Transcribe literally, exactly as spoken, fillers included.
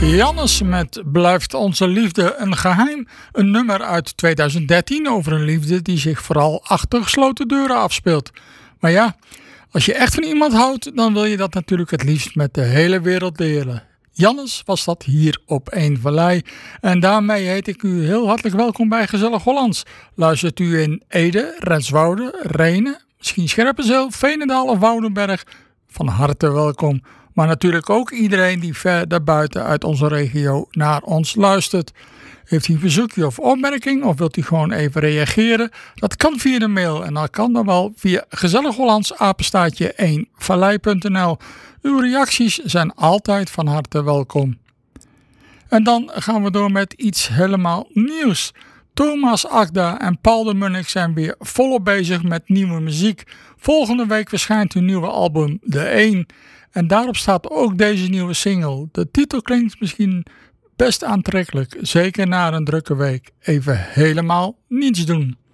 Jannes met Blijft onze liefde een geheim. Een nummer uit tweeduizend dertien over een liefde die zich vooral achter gesloten deuren afspeelt. Maar ja, als je echt van iemand houdt, dan wil je dat natuurlijk het liefst met de hele wereld delen. Jannes was dat hier op Eén Vallei. En daarmee heet ik u heel hartelijk welkom bij Gezellig Hollands. Luistert u in Ede, Renswoude, Rhenen, misschien Scherpenzeel, Veenendaal of Woudenberg? Van harte welkom. Maar natuurlijk ook iedereen die ver daarbuiten uit onze regio naar ons luistert. Heeft u een verzoekje of opmerking of wilt u gewoon even reageren? Dat kan via de mail en dat kan dan wel via gezellighollands apenstaartje één vallei punt n l. Uw reacties zijn altijd van harte welkom. En dan gaan we door met iets helemaal nieuws. Thomas Akda en Paul de Munnik zijn weer volop bezig met nieuwe muziek. Volgende week verschijnt hun nieuwe album De Eén. En daarop staat ook deze nieuwe single. De titel klinkt misschien best aantrekkelijk. Zeker na een drukke week. Even helemaal niets doen.